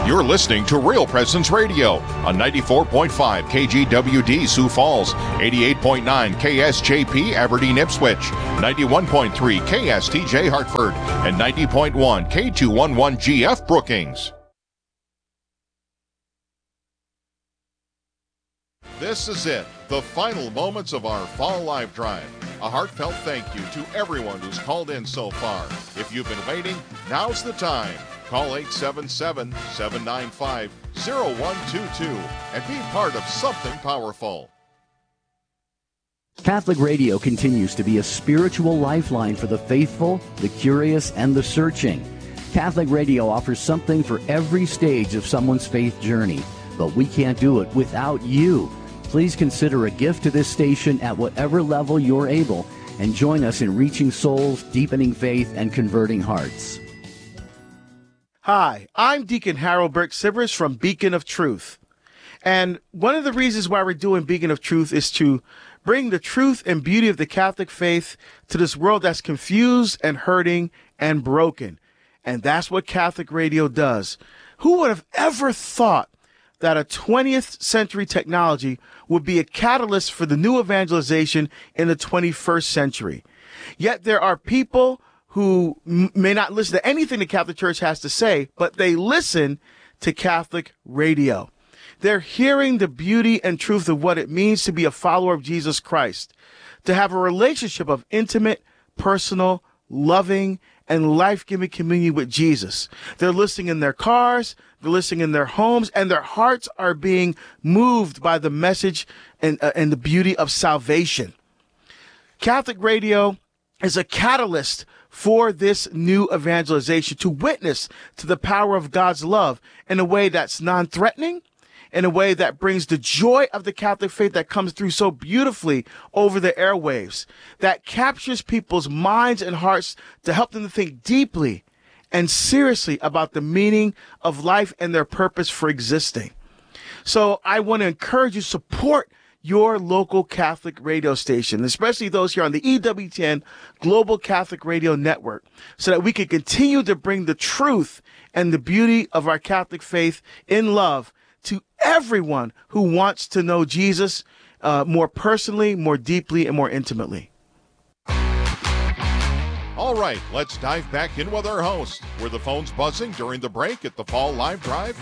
You're listening to Real Presence Radio on 94.5 KGWD Sioux Falls, 88.9 KSJP Aberdeen Ipswich, 91.3 KSTJ Hartford, and 90.1 K211GF Brookings. This is it, the final moments of our Fall Live Drive. A heartfelt thank you to everyone who's called in so far. If you've been waiting, now's the time. Call 877-795-0122 and be part of something powerful. Catholic Radio continues to be a spiritual lifeline for the faithful, the curious, and the searching. Catholic Radio offers something for every stage of someone's faith journey, but we can't do it without you. Please consider a gift to this station at whatever level you're able and join us in reaching souls, deepening faith, and converting hearts. Hi, I'm Deacon Harold Burke-Sivers from Beacon of Truth. And one of the reasons why we're doing Beacon of Truth is to bring the truth and beauty of the Catholic faith to this world that's confused and hurting and broken. And that's what Catholic Radio does. Who would have ever thought that a 20th century technology would be a catalyst for the new evangelization in the 21st century? Yet there are people who may not listen to anything the Catholic Church has to say, but they listen to Catholic Radio. They're hearing the beauty and truth of what it means to be a follower of Jesus Christ, to have a relationship of intimate, personal, loving, and life-giving communion with Jesus. They're listening in their cars, they're listening in their homes, and their hearts are being moved by the message and the beauty of salvation. Catholic Radio is a catalyst for this new evangelization, to witness to the power of God's love in a way that's non-threatening, in a way that brings the joy of the Catholic faith that comes through so beautifully over the airwaves, that captures people's minds and hearts to help them to think deeply and seriously about the meaning of life and their purpose for existing. So I want to encourage you to support your local Catholic radio station, especially those here on the EWTN Global Catholic Radio Network, so that we can continue to bring the truth and the beauty of our Catholic faith in love to everyone who wants to know Jesus more personally, more deeply, and more intimately. All right, let's dive back in with our host. Were the phones buzzing during the break at the Fall Live Drive?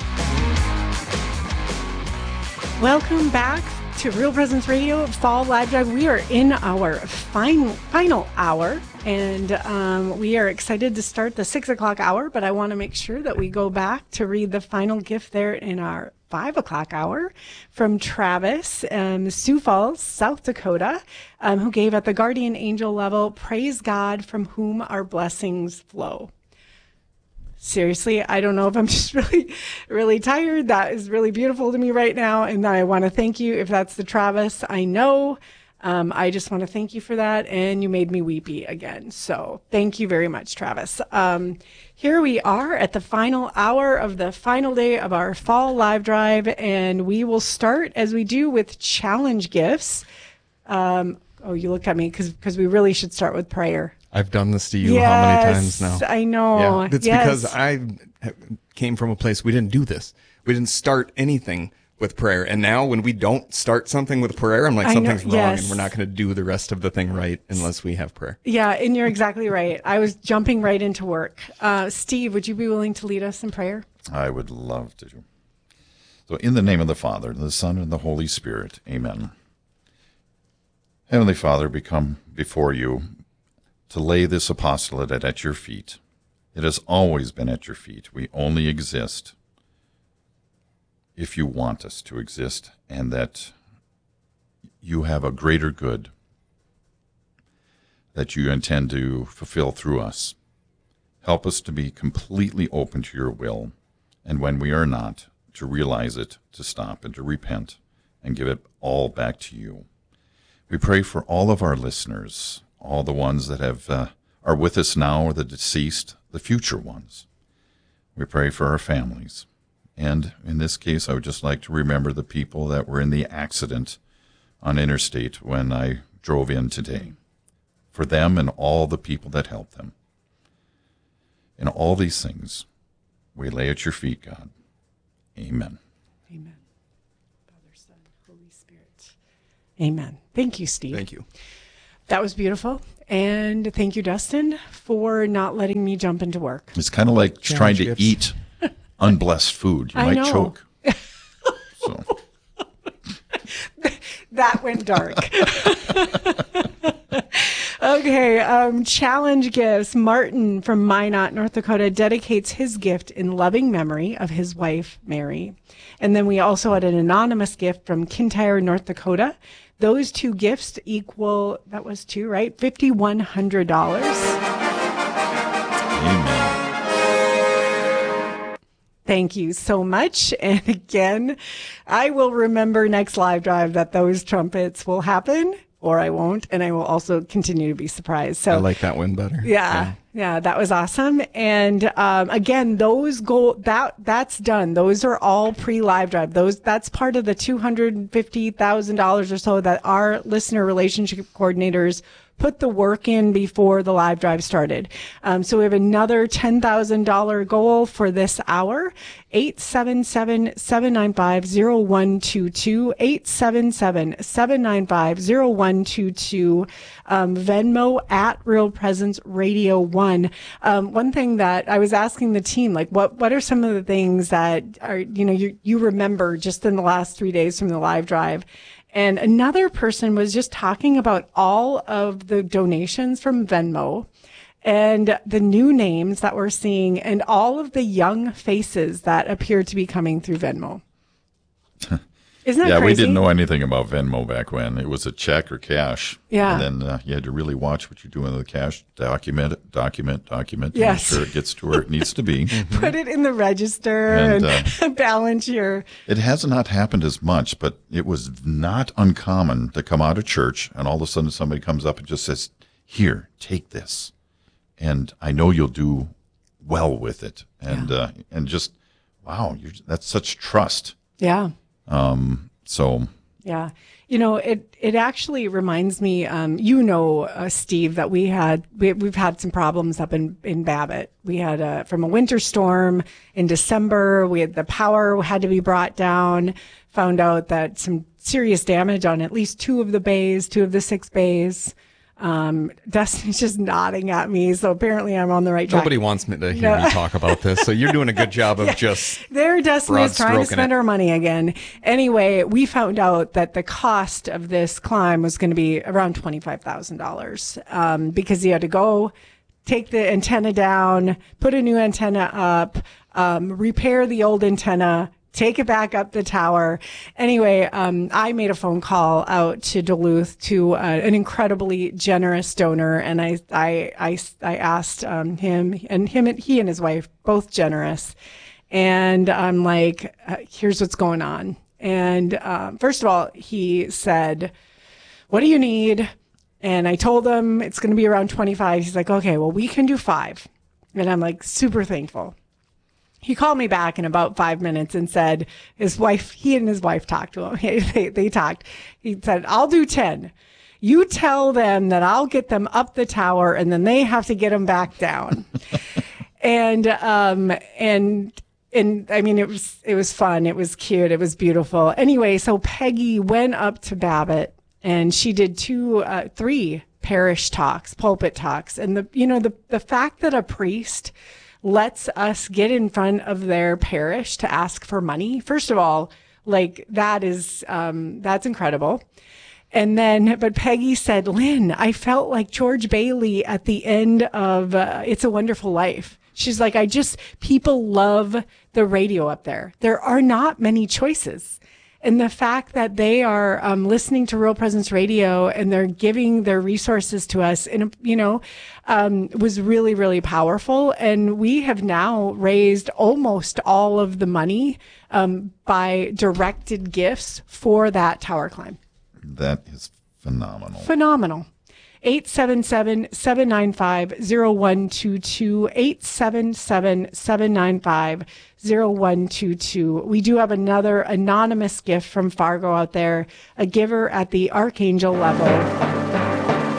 Welcome back to Real Presence Radio Fall Live Drive. We are in our final hour, and we are excited to start the 6 o'clock hour, but I want to make sure that we go back to read the final gift there in our 5 o'clock hour from Travis, Sioux Falls, South Dakota, who gave at the guardian angel level, "Praise God from whom our blessings flow." Seriously, I don't know if I'm just really tired. That is really beautiful to me right now. And I want to thank you if that's the Travis. I know. I just want to thank you for that. And you made me weepy again. So thank you very much, Travis. Here we are at the final hour of the final day of our Fall Live Drive. And we will start, as we do, with challenge gifts. Oh, you look at me because we really should start with prayer. I've done this to you how many times now? I know. Yeah, it's because I came from a place we didn't do this. We didn't start anything with prayer. And now when we don't start something with prayer, I'm like, something's wrong and we're not going to do the rest of the thing right unless we have prayer. Yeah, and you're exactly right. I was jumping right into work. Steve, would you be willing to lead us in prayer? I would love to. So in the name of the Father, the Son, and the Holy Spirit, amen. Heavenly Father, we come before you to lay this apostolate at your feet. It has always been at your feet. We only exist if you want us to exist, and that you have a greater good that you intend to fulfill through us. Help us to be completely open to your will, and when we are not, to realize it, to stop, and to repent, and give it all back to you. We pray for all of our listeners, all the ones that are with us now, or the deceased, the future ones. We pray for our families. And in this case, I would just like to remember the people that were in the accident on Interstate when I drove in today. For them and all the people that helped them. In all these things, we lay at your feet, God. Amen. Amen. Father, Son, Holy Spirit. Amen. Thank you, Steve. Thank you. That was beautiful. And thank you, Dustin, for not letting me jump into work. It's kind of like trying to gifts. eat unblessed food. You I might know. choke. So. That went dark. Okay, challenge gifts. Martin from Minot, North Dakota, dedicates his gift in loving memory of his wife, Mary. And then we also had an anonymous gift from Kintyre, North Dakota. Those two gifts equal, that was two, right? $5,100. Amen. Thank you so much. And again, I will remember next live drive that those trumpets will happen, or I won't. And I will also continue to be surprised. So I like that one better. Yeah, that was awesome. And again, those that's done. Those are all pre-live drive. That's part of the $250,000 or so that our listener relationship coordinators put the work in before the live drive started. So we have another $10,000 goal for this hour. 877-795-0122, 877-795-0122, Venmo at Real Presence Radio 1. One thing that I was asking the team, like, what are some of the things that are, you remember just in the last 3 days from the live drive? And another person was just talking about all of the donations from Venmo and the new names that we're seeing and all of the young faces that appear to be coming through Venmo. Isn't that crazy? We didn't know anything about Venmo back when. It was a check or cash. Yeah. And then you had to really watch what you're doing with the cash. Document it, document. Yes. To make sure it gets to where it needs to be. Put it in the register and balance your... It has not happened as much, but it was not uncommon to come out of church and all of a sudden somebody comes up and just says, here, take this. And I know you'll do well with it. And and just, wow, that's such trust. Yeah. So yeah, it actually reminds me, Steve, that we've had some problems up in Babbitt. We had from a winter storm in December. We had the power had to be brought down. Found out that some serious damage on at least two of the 6 bays. Dustin's just nodding at me, so apparently I'm on the right track. Nobody wants me to hear me talk about this, so you're doing a good job of just there. Dustin is trying to spend our money again. Anyway, we found out that the cost of this climb was going to be around $25,000 because he had to go take the antenna down, put a new antenna up, repair the old antenna, take it back up the tower. Anyway, I made a phone call out to Duluth to an incredibly generous donor, and I asked him, and he and his wife, both generous, and I'm like, here's what's going on. And first of all, he said, what do you need? And I told him it's going to be around 25. He's like, okay, well, we can do 5. And I'm like, super thankful. He called me back in about 5 minutes and said he and his wife talked to him. They talked. He said, I'll do 10. You tell them that I'll get them up the tower and then they have to get them back down. And I mean, it was fun. It was cute. It was beautiful. Anyway, so Peggy went up to Babbitt and she did 3 parish talks, pulpit talks. And the fact that a priest lets us get in front of their parish to ask for money. First of all, like that's incredible. And then, but Peggy said, Lynn, I felt like George Bailey at the end of It's a Wonderful Life. She's like, people love the radio up there. There are not many choices. And the fact that they are listening to Real Presence Radio and they're giving their resources to us, was really, really powerful. And we have now raised almost all of the money by directed gifts for that tower climb. That is phenomenal. Phenomenal. 877-795-0122, 877-795-0122. We do have another anonymous gift from Fargo out there, a giver at the Archangel level.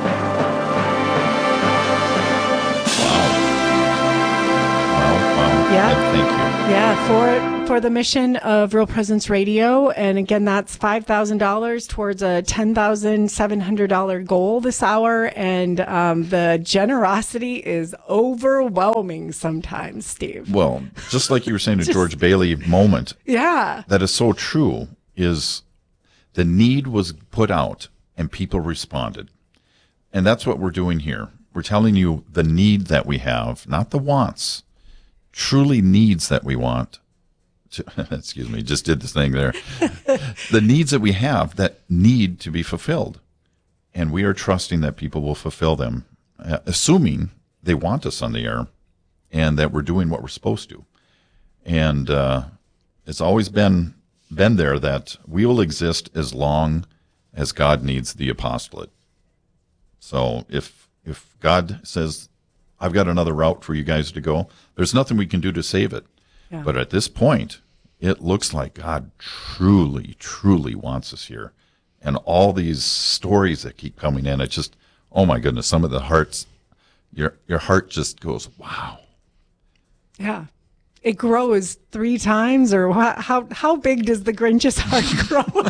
Wow. Yeah. And thank you. Yeah, for the mission of Real Presence Radio. And again, that's $5,000 towards a $10,700 goal this hour. And the generosity is overwhelming sometimes, Steve. Well, just like you were saying, the George Bailey moment. Yeah. That is so true, is the need was put out and people responded. And that's what we're doing here. We're telling you the need that we have, not the wants. Truly needs that we want to, excuse me, just did this thing there. The needs that we have that need to be fulfilled. And we are trusting that people will fulfill them, assuming they want us on the air and that we're doing what we're supposed to. And it's always been there that we will exist as long as God needs the apostolate. So if God says, I've got another route for you guys to go, there's nothing we can do to save it. Yeah. But at this point, it looks like God truly, truly wants us here. And all these stories that keep coming in, it's just, oh my goodness, some of the hearts, your heart just goes, wow. Yeah. It grows 3 times, or how big does the Grinch's heart grow?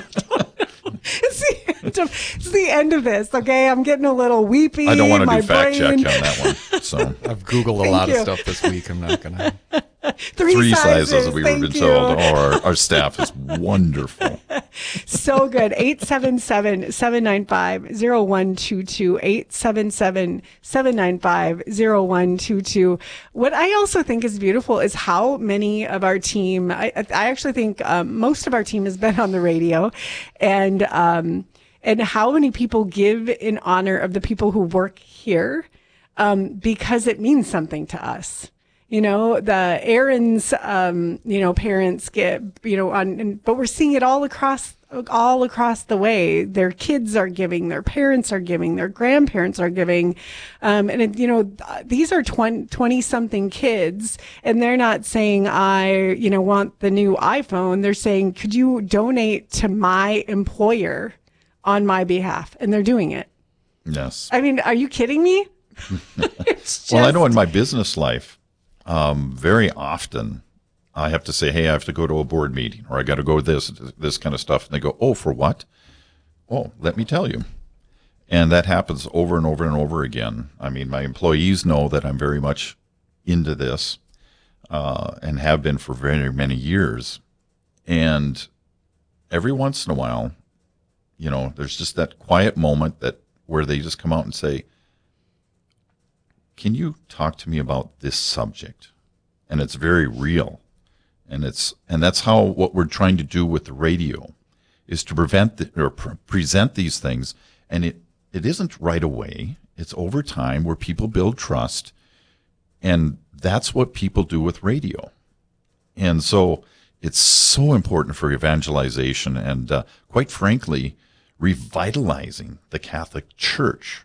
It's the end of this, okay? I'm getting a little weepy. I don't want to do fact check on that one. So I've Googled a lot of stuff this week. I'm not going to. 3 sizes we were been told. Oh, our staff is wonderful. So good. 877-795-0122. 877-795-0122. What I also think is beautiful is how many of our team, I actually think most of our team has been on the radio, and how many people give in honor of the people who work here, because it means something to us. You know, the Aaron's, parents get, but we're seeing it all across the way. Their kids are giving, their parents are giving, their grandparents are giving. These are 20 something kids, and they're not saying, I want the new iPhone. They're saying, could you donate to my employer on my behalf? And they're doing it. Yes. I mean, are you kidding me? Well, I know in my business life, very often I have to say, hey, I have to go to a board meeting, or I got to go this kind of stuff. And they go, oh, for what? Oh, let me tell you. And that happens over and over and over again. I mean, my employees know that I'm very much into this, and have been for very many years. And every once in a while, there's just that quiet moment where they just come out and say, can you talk to me about this subject? And it's very real. And that's how what we're trying to do with the radio is to present these things. And it isn't right away. It's over time where people build trust. And that's what people do with radio. And so it's so important for evangelization and, quite frankly, revitalizing the Catholic Church.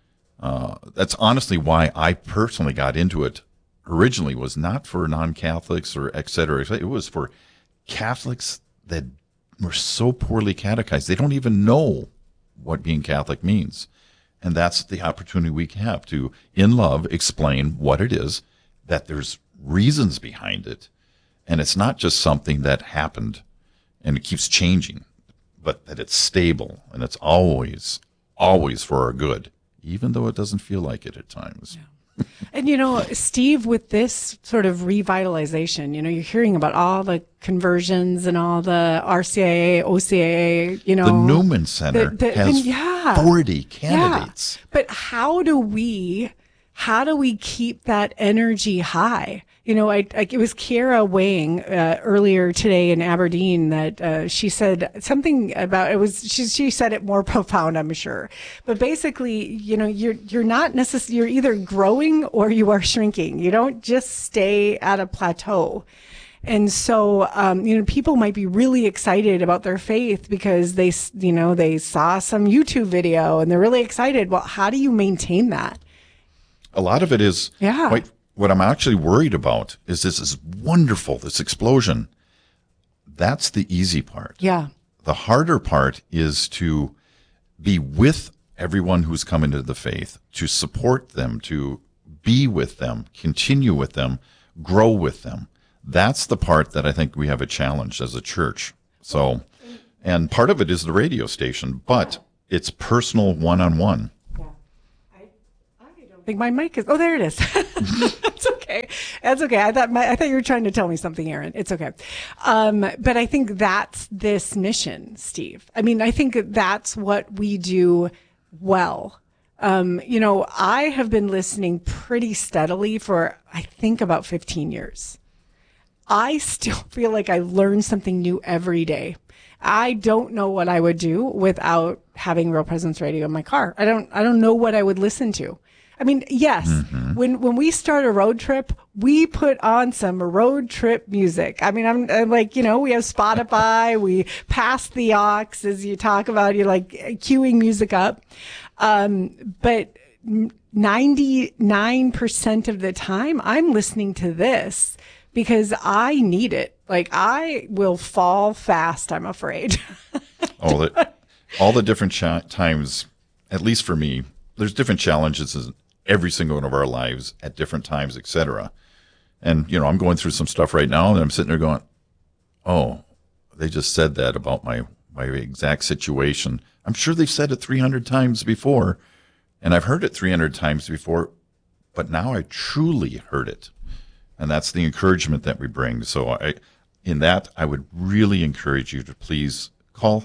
That's honestly why I personally got into it. Originally was not for non-Catholics or et cetera. It was for Catholics that were so poorly catechized. They don't even know what being Catholic means. And that's the opportunity we have to, in love, explain what it is, that there's reasons behind it. And it's not just something that happened and it keeps changing, but that it's stable and it's always, always for our good, even though it doesn't feel like it at times. Yeah. And, Steve, with this sort of revitalization, you're hearing about all the conversions and all the RCIA, OCIA, The Newman Center has 40 candidates. Yeah. But how do we keep that energy high? It was Kiera Wang earlier today in Aberdeen that she said something about it was she said it more profound, I'm sure. But basically, you're not necessarily, you're either growing or you are shrinking. You don't just stay at a plateau. And so, people might be really excited about their faith because they saw some YouTube video and they're really excited. Well, how do you maintain that? A lot of it is what I'm actually worried about is this is wonderful, this explosion. That's the easy part. Yeah. The harder part is to be with everyone who's come into the faith, to support them, to be with them, continue with them, grow with them. That's the part that I think we have a challenge as a church. So, and part of it is the radio station, but it's personal one-on-one. I think my mic is. Oh, there it is. That's okay. That's okay. I thought you were trying to tell me something, Aaron. It's okay. But I think that's this mission, Steve. I mean, I think that's what we do well. I have been listening pretty steadily for, I think, about 15 years. I still feel like I learn something new every day. I don't know what I would do without having Real Presence Radio in my car. I don't know what I would listen to. I mean, yes, when we start a road trip, we put on some road trip music. I mean, I'm like, we have Spotify, we pass the aux as you talk about, you're like queuing music up. But 99% of the time I'm listening to this because I need it. Like I will fall fast, I'm afraid. all the different times, at least for me, there's different challenges in every single one of our lives at different times, etc. And, I'm going through some stuff right now and I'm sitting there going, oh, they just said that about my exact situation. I'm sure they've said it 300 times before and I've heard it 300 times before, but now I truly heard it. And that's the encouragement that we bring. So I would really encourage you to please call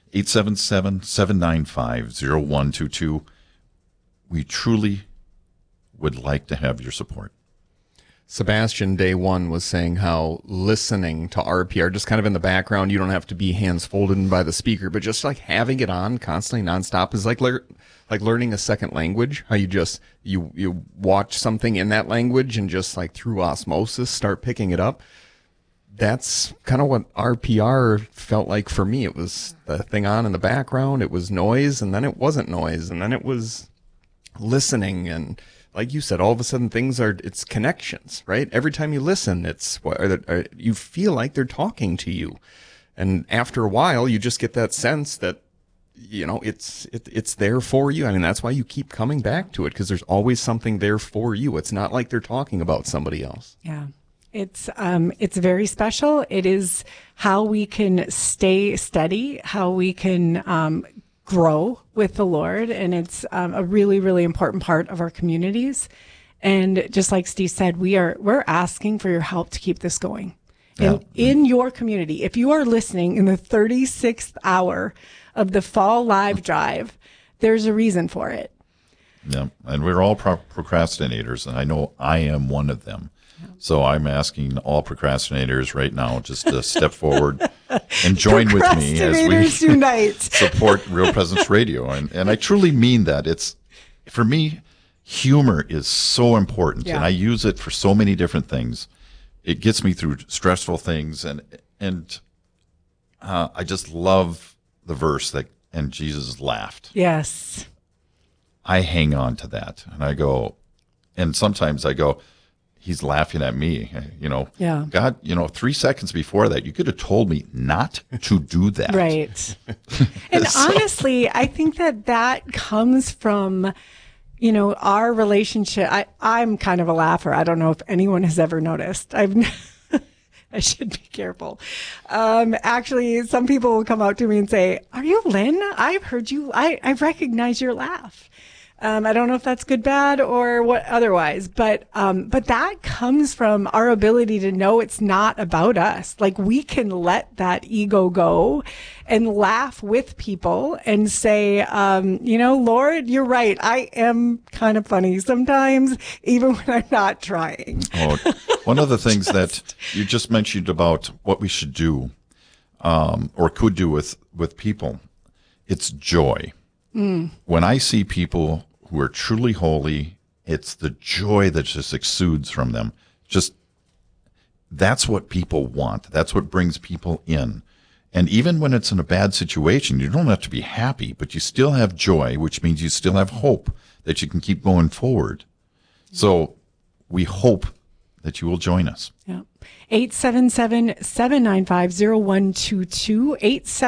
877-795-0122. We truly would like to have your support. Sebastian, day one, was saying how listening to RPR, just kind of in the background, you don't have to be hands folded by the speaker, but just like having it on constantly, nonstop, is like learning a second language. How you watch something in that language and just like through osmosis start picking it up. That's kind of what RPR felt like for me. It was the thing on in the background. It was noise, and then it wasn't noise, and then it was listening. And like you said, all of a sudden it's connections, right? Every time you listen, you feel like they're talking to you. And after a while, you just get that sense that, it's there for you. I mean, that's why you keep coming back to it, because there's always something there for you. It's not like they're talking about somebody else. Yeah. It's very special. It is how we can stay steady, how we can, grow with the Lord. And it's a really, really important part of our communities. And just like Steve said, we're asking for your help to keep this going. Yeah. And in your community, if you are listening in the 36th hour of the Fall Live Drive, there's a reason for it. Yeah. And we're all procrastinators. And I know I am one of them. So I'm asking all procrastinators right now just to step forward and join with me as we support Real Presence Radio. And I truly mean that. For me, humor is so important, and I use it for so many different things. It gets me through stressful things, and I just love the verse and Jesus laughed. Yes. I hang on to that, and I go, and sometimes I go, he's laughing at me, Yeah. God, 3 seconds before that, you could have told me not to do that. Right. And honestly, I think that comes from, our relationship. I'm kind of a laugher. I don't know if anyone has ever noticed. I should be careful. Actually, some people will come out to me and say, "Are you Lynn? I've heard you. I recognize your laugh." I don't know if that's good, bad, or what otherwise, but that comes from our ability to know it's not about us. Like we can let that ego go and laugh with people and say, Lord, you're right. I am kind of funny sometimes, even when I'm not trying. Oh, one of the things that you just mentioned about what we should do, or could do with people, it's joy. When I see people who are truly holy, it's the joy that just exudes from them. That's what people want. That's what brings people in. And even when it's in a bad situation, you don't have to be happy, but you still have joy, which means you still have hope that you can keep going forward. So we hope that you will join us. Yeah. 877-795-0122,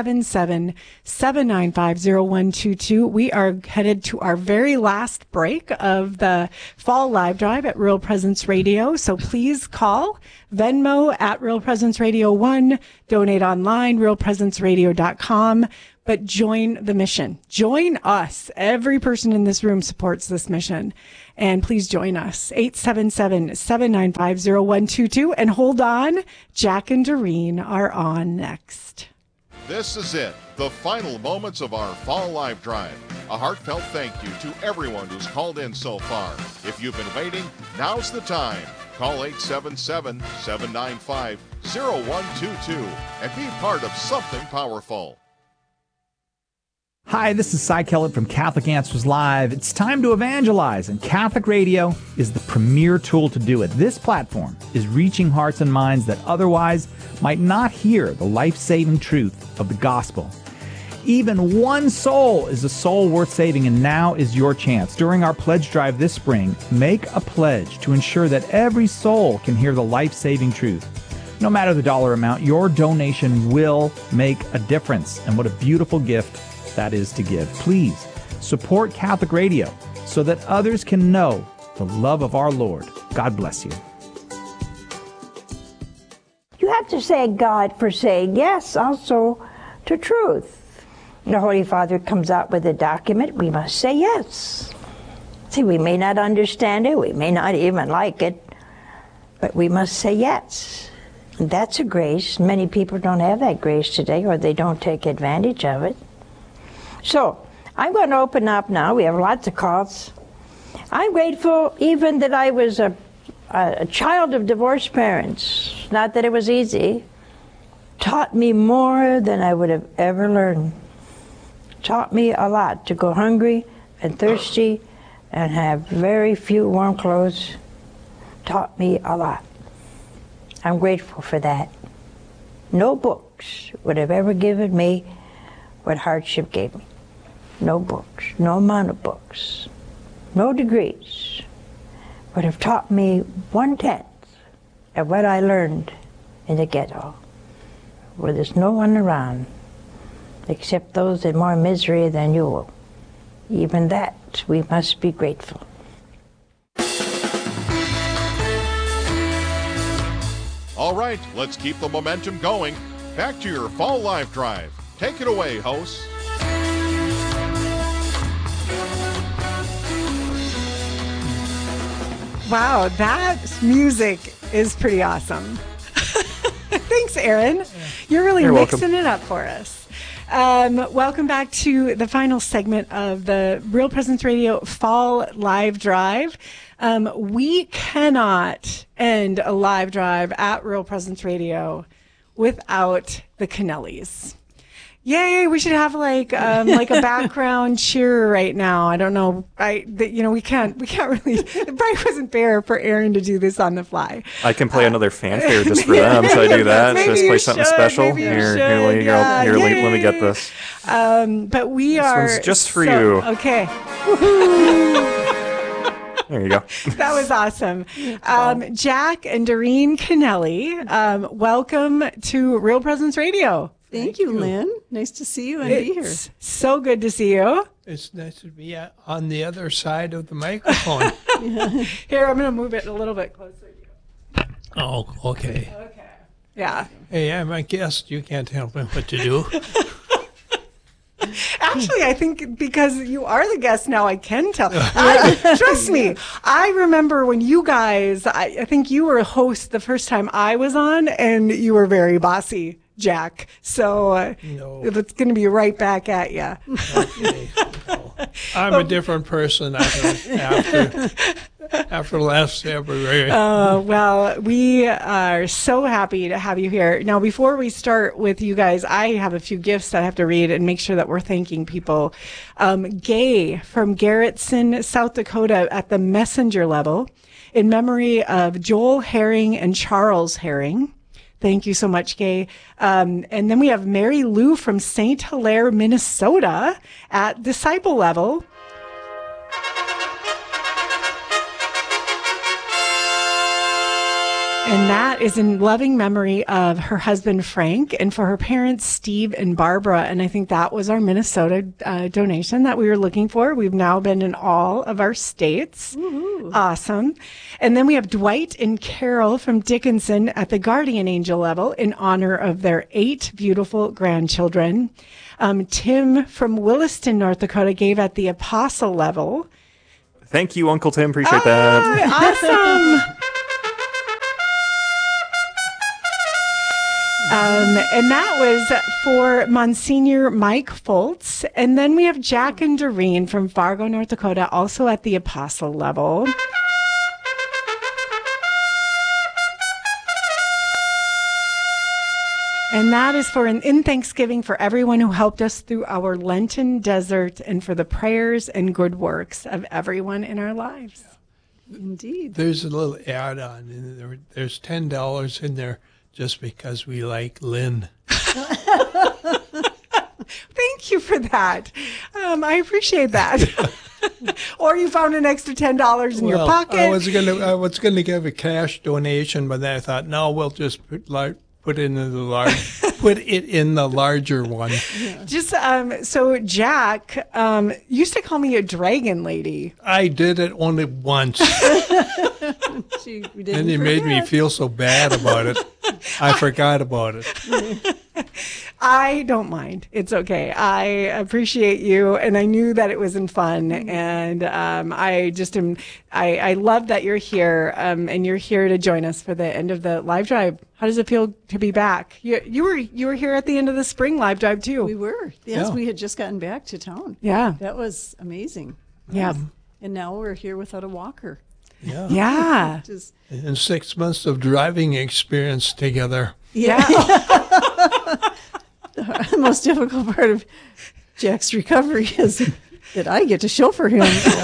877-795-0122. We are headed to our very last break of the Fall Live Drive at Real Presence Radio. So please call Venmo at Real Presence Radio 1, donate online, realpresenceradio.com. But join the mission. Join us. Every person in this room supports this mission. And please join us. 877-795-0122. And hold on. Jack and Doreen are on next. This is it. The final moments of our Fall Live Drive. A heartfelt thank you to everyone who's called in so far. If you've been waiting, now's the time. Call 877-795-0122 and be part of something powerful. Hi, this is Cy Kellett from Catholic Answers Live. It's time to evangelize, and Catholic Radio is the premier tool to do it. This platform is reaching hearts and minds that otherwise might not hear the life-saving truth of the gospel. Even one soul is a soul worth saving, and now is your chance. During our pledge drive this spring, make a pledge to ensure that every soul can hear the life-saving truth. No matter the dollar amount, your donation will make a difference, and what a beautiful gift that is to give. Please support Catholic Radio so that others can know the love of our Lord. God bless you. You have to thank God for saying yes also to truth. The Holy Father comes out with a document, we must say yes. See, we may not understand it, we may not even like it, but we must say yes. And that's a grace. Many people don't have that grace today, or they don't take advantage of it. So, I'm going to open up now. We have lots of calls. I'm grateful even that I was a child of divorced parents. Not that it was easy. Taught me more than I would have ever learned. Taught me a lot to go hungry and thirsty and have very few warm clothes. Taught me a lot. I'm grateful for that. No books would have ever given me what hardship gave me. No books, no amount of books, no degrees would have taught me 1/10 of what I learned in the ghetto, where there's no one around except those in more misery than you. Even that, we must be grateful. All right, let's keep the momentum going. Back to your Fall Live Drive. Take it away, hosts. Wow, that music is pretty awesome. Thanks, Aaron. You're really mixing it up for us. Welcome back to the final segment of the Real Presence Radio Fall Live Drive. We cannot end a live drive at Real Presence Radio without the Kennellys. Yay! We should have like a background cheer right now. I don't know. We can't really. It probably wasn't fair for Aaron to do this on the fly. I can play another fanfare just for them. Should I do that? Should I just play something special? Here, let me get this. But we this are one's just for you. Okay. There you go. That was awesome. Jack and Doreen Kennelly, welcome to Real Presence Radio. Thank you, Lynn. Nice to see you and be here. It's so good to see you. It's nice to be on the other side of the microphone. Here, I'm going to move it a little bit closer to you. Oh, okay. Okay. Yeah. Hey, I'm a guest. You can't tell me what to do. Actually, I think because you are the guest now, I can tell. Trust me. I remember when you guys, I think you were a host the first time I was on, and you were very bossy, Jack. So it's going to be right back at you. Okay. No. I'm a different person after last February. Well, we are so happy to have you here. Now, before we start with you guys, I have a few gifts that I have to read and make sure that we're thanking people. Gay from Garrettson, South Dakota at the messenger level in memory of Joel Herring and Charles Herring. Thank you so much, Gay. And then we have Mary Lou from St. Hilaire, Minnesota at disciple level. And that is in loving memory of her husband, Frank, and for her parents, Steve and Barbara. And I think that was our Minnesota donation that we were looking for. We've now been in all of our states. Woo-hoo. Awesome. And then we have Dwight and Carol from Dickinson at the guardian angel level in honor of their 8 beautiful grandchildren. Tim from Williston, North Dakota gave at the apostle level. Thank you, Uncle Tim. Appreciate that. Awesome. And that was for Monsignor Mike Foltz. And then we have Jack and Doreen from Fargo, North Dakota, also at the apostle level. And that is for in Thanksgiving for everyone who helped us through our Lenten desert and for the prayers and good works of everyone in our lives. Indeed. There's a little add-on in there. There's $10 in there just because we like Lynn. Thank you for that. I appreciate that. Or you found an extra $10 in your pocket. I was gonna give a cash donation, but then I thought, no, we'll just put it in the larger one. Yeah. Just so Jack used to call me a dragon lady. I did it only once. And he made me feel so bad about it. I forgot about it. I don't mind. It's okay. I appreciate you, and I knew that it wasn't fun. And I just am. I love that you're here, and you're here to join us for the end of the live drive. How does it feel to be back? You were here at the end of the spring live drive too. We were. Yes, we had just gotten back to town. Yeah, that was amazing. Yeah, and now we're here without a walker. Yeah. Yeah. And 6 months of driving experience together. Yeah. The most difficult part of Jack's recovery is that I get to chauffeur him.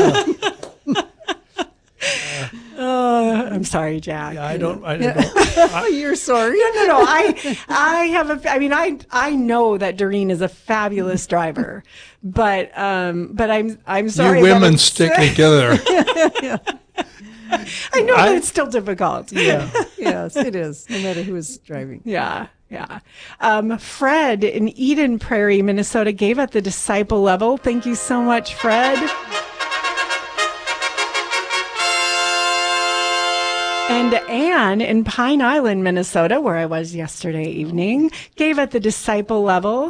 I'm sorry, Jack. Yeah, I don't. You're sorry. No. I know that Doreen is a fabulous driver, but I'm sorry. You women stick together. Yeah. I know that it's still difficult. Yeah. Yes, it is. No matter who is driving. Yeah. Fred in Eden Prairie, Minnesota, gave at the disciple level. Thank you so much, Fred. And Anne in Pine Island, Minnesota, where I was yesterday evening, gave at the disciple level.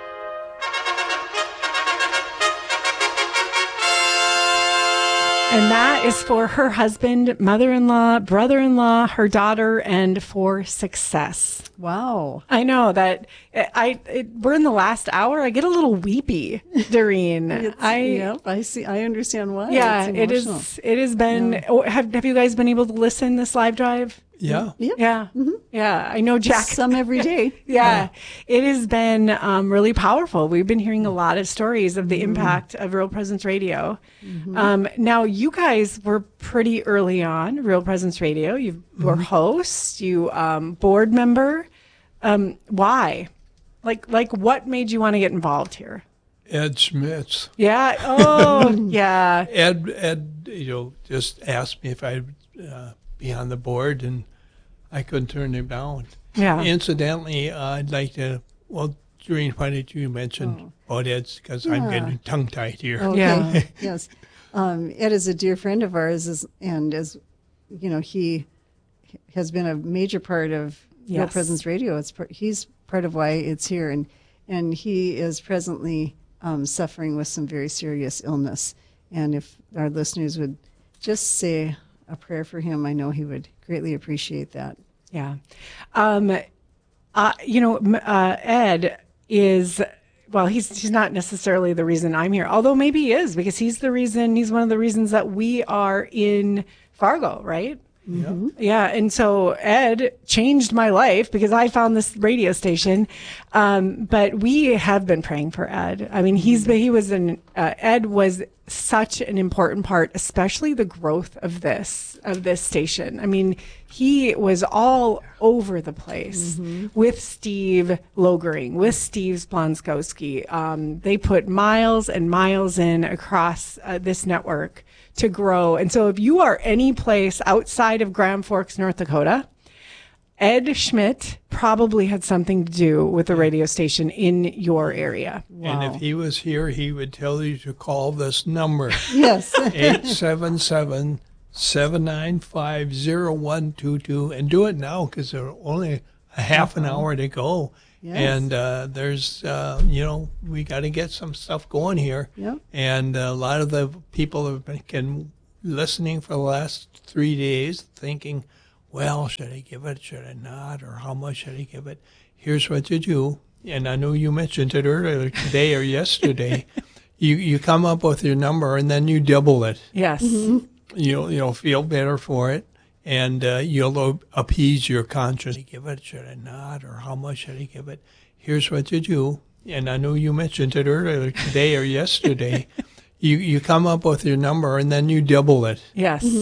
And that is for her husband, mother-in-law, brother-in-law, her daughter, and for success. Wow. I know that we're in the last hour. I get a little weepy, Doreen. I see. I understand why. Yeah, it has been. Yeah. Oh, have you guys been able to listen this live drive? Yeah. Yeah. Mm-hmm. Yeah. I know Jack. Some every day. Yeah. It has been really powerful. We've been hearing a lot of stories of the impact of Real Presence Radio. Mm-hmm. Now, you guys were pretty early on Real Presence Radio. You were host, you board member. Why? Like what made you want to get involved here? Ed Schmitz. Yeah. Oh, yeah. Ed, just asked me if I'd be on the board, and I couldn't turn him down. Yeah. Incidentally, I'd like to. Well, Doreen, why did you mention about Ed's? Because I'm getting tongue-tied here. Okay. Yeah. Yes. Ed is a dear friend of ours, and as you know, he has been a major part of Real Presence Radio. He's part of why it's here, and he is presently suffering with some very serious illness. And if our listeners would just say a prayer for him, I know he would greatly appreciate that. Yeah. Ed is, well, he's not necessarily the reason I'm here, although maybe he is, because he's one of the reasons that we are in Fargo, right? Mm-hmm. Yeah. And so Ed changed my life because I found this radio station. But we have been praying for Ed. I mean, Ed was such an important part, especially the growth of this station. I mean, he was all over the place with Steve Logering, with Steve Splonskowski. They put miles and miles in across this network to grow. And so if you are any place outside of Grand Forks, North Dakota, Ed Schmidt probably had something to do with the radio station in your area. Wow. And if he was here, he would tell you to call this number. Yes. 877-795-0122. And do it now because there's only a half an hour to go. Yes. And there's, we got to get some stuff going here. Yep. And a lot of the people have been listening for the last 3 days thinking, well, should I give it, should I not, or how much should I give it? Here's what you do, and I know you mentioned it earlier today or yesterday. You come up with your number, and then you double it. Yes. Mm-hmm. You'll feel better for it, and you'll appease your conscience. Should I give it, should I not, or how much should I give it? Here's what you do, and I know you mentioned it earlier today or yesterday. You come up with your number, and then you double it. Yes.